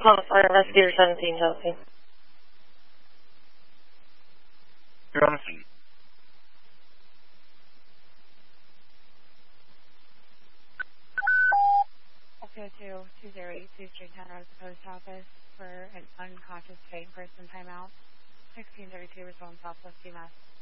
Call for Investigator 17, Chelsea. You're on the scene. SO2 2082 Stringtown Road, the post office for an unconscious faint person timeout. 1632 Response Southwest UMass.